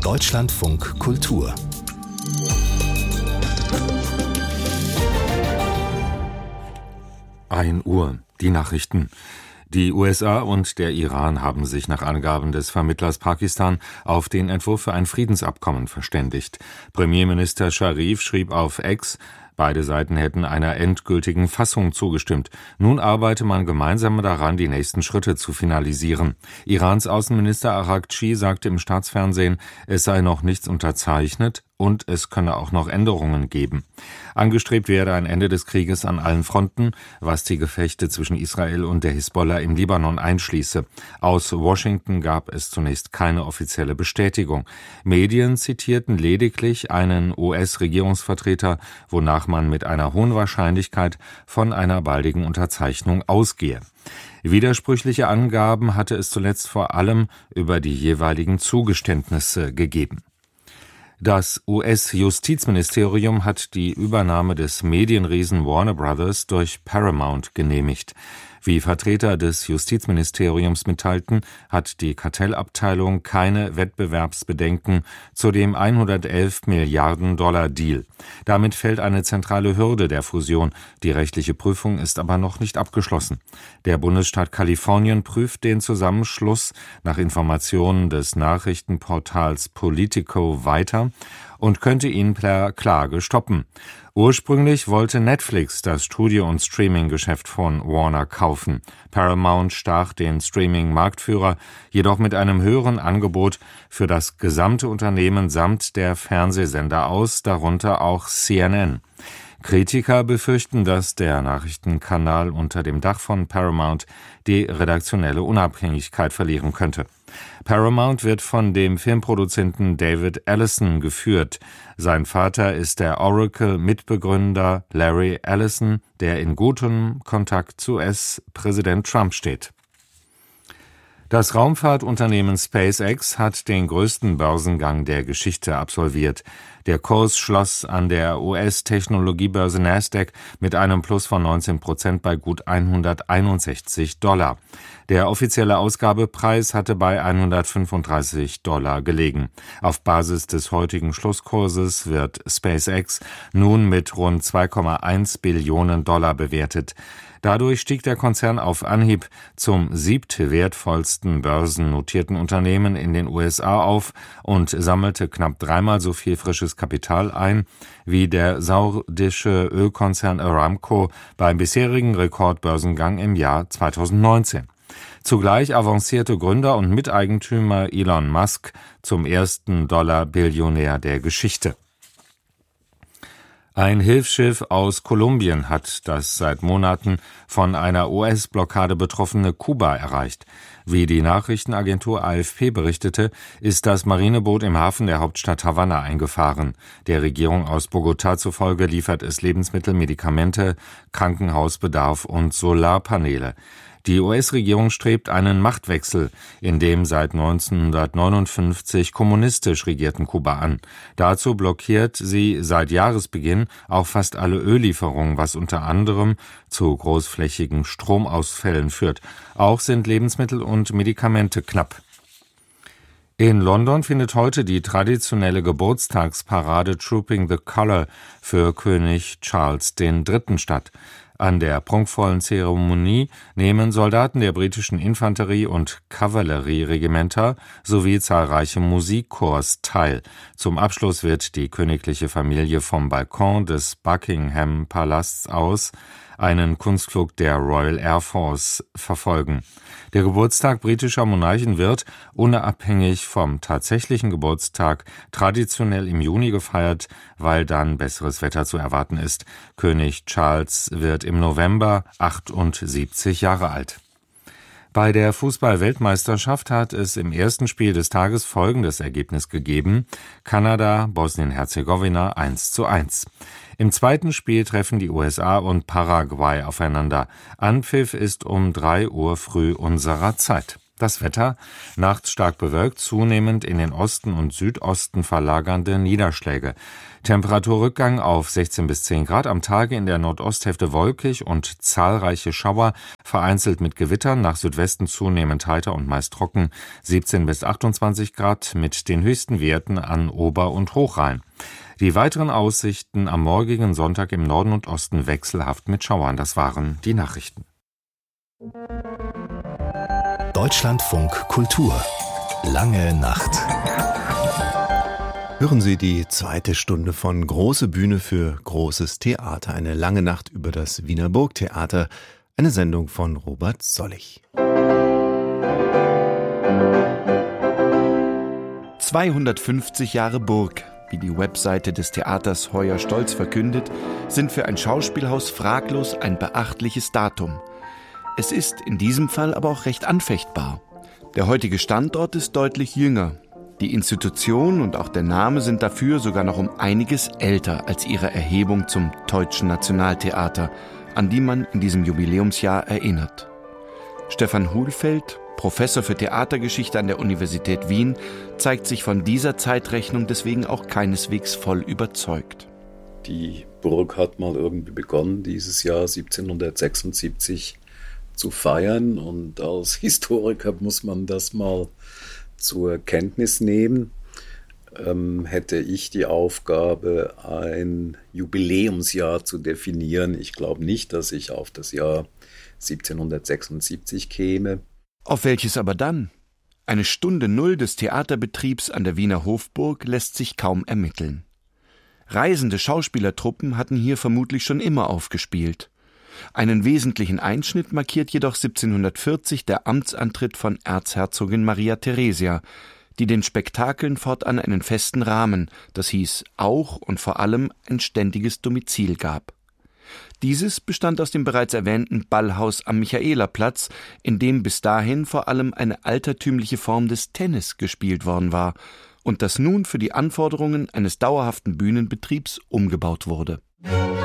Deutschlandfunk Kultur 1 Uhr, die Nachrichten. Die USA und der Iran haben sich nach Angaben des Vermittlers Pakistan auf den Entwurf für ein Friedensabkommen verständigt. Premierminister Scharif schrieb auf X, beide Seiten hätten einer endgültigen Fassung zugestimmt. Nun arbeite man gemeinsam daran, die nächsten Schritte zu finalisieren. Irans Außenminister Araghchi sagte im Staatsfernsehen, es sei noch nichts unterzeichnet und es könne auch noch Änderungen geben. Angestrebt werde ein Ende des Krieges an allen Fronten, was die Gefechte zwischen Israel und der Hisbollah im Libanon einschließe. Aus Washington gab es zunächst keine offizielle Bestätigung. Medien zitierten lediglich einen US-Regierungsvertreter, wonach man mit einer hohen Wahrscheinlichkeit von einer baldigen Unterzeichnung ausgehe. Widersprüchliche Angaben hatte es zuletzt vor allem über die jeweiligen Zugeständnisse gegeben. Das US-Justizministerium hat die Übernahme des Medienriesen Warner Brothers durch Paramount genehmigt. Wie Vertreter des Justizministeriums mitteilten, hat die Kartellabteilung keine Wettbewerbsbedenken zu dem $111 Milliarden Deal. Damit fällt eine zentrale Hürde der Fusion. Die rechtliche Prüfung ist aber noch nicht abgeschlossen. Der Bundesstaat Kalifornien prüft den Zusammenschluss nach Informationen des Nachrichtenportals Politico weiter und könnte ihn per Klage stoppen. Ursprünglich wollte Netflix das Studio- und Streaming-Geschäft von Warner kaufen. Paramount stach den Streaming-Marktführer jedoch mit einem höheren Angebot für das gesamte Unternehmen samt der Fernsehsender aus, darunter auch CNN. Kritiker befürchten, dass der Nachrichtenkanal unter dem Dach von Paramount die redaktionelle Unabhängigkeit verlieren könnte. Paramount wird von dem Filmproduzenten David Ellison geführt. Sein Vater ist der Oracle-Mitbegründer Larry Ellison, der in gutem Kontakt zu US-Präsident Trump steht. Das Raumfahrtunternehmen SpaceX hat den größten Börsengang der Geschichte absolviert. Der Kurs schloss an der US-Technologiebörse Nasdaq mit einem Plus von 19% bei gut $161. Der offizielle Ausgabepreis hatte bei $135 gelegen. Auf Basis des heutigen Schlusskurses wird SpaceX nun mit rund $2,1 Billionen bewertet. Dadurch stieg der Konzern auf Anhieb zum siebtwertvollsten börsennotierten Unternehmen in den USA auf und sammelte knapp dreimal so viel frisches Kapital ein wie der saudische Ölkonzern Aramco beim bisherigen Rekordbörsengang im Jahr 2019. Zugleich avancierte Gründer und Miteigentümer Elon Musk zum ersten Dollar-Billionär der Geschichte. Ein Hilfsschiff aus Kolumbien hat das seit Monaten von einer US-Blockade betroffene Kuba erreicht. Wie die Nachrichtenagentur AFP berichtete, ist das Marineboot im Hafen der Hauptstadt Havanna eingefahren. Der Regierung aus Bogotá zufolge liefert es Lebensmittel, Medikamente, Krankenhausbedarf und Solarpaneele. Die US-Regierung strebt einen Machtwechsel in dem seit 1959 kommunistisch regierten Kuba an. Dazu blockiert sie seit Jahresbeginn auch fast alle Öllieferungen, was unter anderem zu großflächigen Stromausfällen führt. Auch sind Lebensmittel und Medikamente knapp. In London findet heute die traditionelle Geburtstagsparade Trooping the Colour für König Charles III. Statt. An der prunkvollen Zeremonie nehmen Soldaten der britischen Infanterie- und Kavallerieregimenter sowie zahlreiche Musikchors teil. Zum Abschluss wird die königliche Familie vom Balkon des Buckingham-Palasts aus einen Kunstflug der Royal Air Force verfolgen. Der Geburtstag britischer Monarchen wird, unabhängig vom tatsächlichen Geburtstag, traditionell im Juni gefeiert, weil dann besseres Wetter zu erwarten ist. König Charles wird im November 78 Jahre alt. Bei der Fußball-Weltmeisterschaft hat es im ersten Spiel des Tages folgendes Ergebnis gegeben: Kanada, Bosnien-Herzegowina 1:1. Im zweiten Spiel treffen die USA und Paraguay aufeinander. Anpfiff ist um 3 Uhr früh unserer Zeit. Das Wetter: nachts stark bewölkt, zunehmend in den Osten und Südosten verlagernde Niederschläge. Temperaturrückgang auf 16 bis 10 Grad, am Tage in der Nordosthälfte wolkig und zahlreiche Schauer, vereinzelt mit Gewittern, nach Südwesten zunehmend heiter und meist trocken, 17 bis 28 Grad mit den höchsten Werten an Ober- und Hochrhein. Die weiteren Aussichten am morgigen Sonntag im Norden und Osten wechselhaft mit Schauern. Das waren die Nachrichten. Deutschlandfunk Kultur. Lange Nacht. Hören Sie die zweite Stunde von Große Bühne für großes Theater. Eine lange Nacht über das Wiener Burgtheater. Eine Sendung von Robert Sollig. 250 Jahre Burg, wie die Webseite des Theaters heuer stolz verkündet, sind für ein Schauspielhaus fraglos ein beachtliches Datum. Es ist in diesem Fall aber auch recht anfechtbar. Der heutige Standort ist deutlich jünger. Die Institution und auch der Name sind dafür sogar noch um einiges älter als ihre Erhebung zum Deutschen Nationaltheater, an die man in diesem Jubiläumsjahr erinnert. Stefan Hulfeld, Professor für Theatergeschichte an der Universität Wien, zeigt sich von dieser Zeitrechnung deswegen auch keineswegs voll überzeugt. Die Burg hat mal irgendwie begonnen, dieses Jahr 1776 zu feiern, und als Historiker muss man das mal zur Kenntnis nehmen. Hätte ich die Aufgabe, ein Jubiläumsjahr zu definieren. Ich glaube nicht, dass ich auf das Jahr 1776 käme. Auf welches aber dann? Eine Stunde Null des Theaterbetriebs an der Wiener Hofburg lässt sich kaum ermitteln. Reisende Schauspielertruppen hatten hier vermutlich schon immer aufgespielt. Einen wesentlichen Einschnitt markiert jedoch 1740 der Amtsantritt von Erzherzogin Maria Theresia, die den Spektakeln fortan einen festen Rahmen, das hieß auch und vor allem ein ständiges Domizil gab. Dieses bestand aus dem bereits erwähnten Ballhaus am Michaelerplatz, in dem bis dahin vor allem eine altertümliche Form des Tennis gespielt worden war und das nun für die Anforderungen eines dauerhaften Bühnenbetriebs umgebaut wurde.